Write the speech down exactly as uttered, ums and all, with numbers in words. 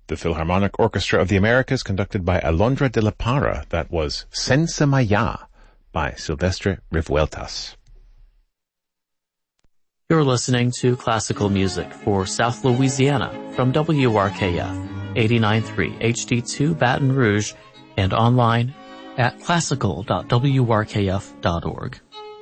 The Philharmonic Orchestra of the Americas, conducted by Alondra de la Parra. That was Senza Maya by Silvestre Revueltas. You're listening to classical music for South Louisiana from W R K F eighty-nine point three H D two Baton Rouge and online at classical dot w r k f dot org.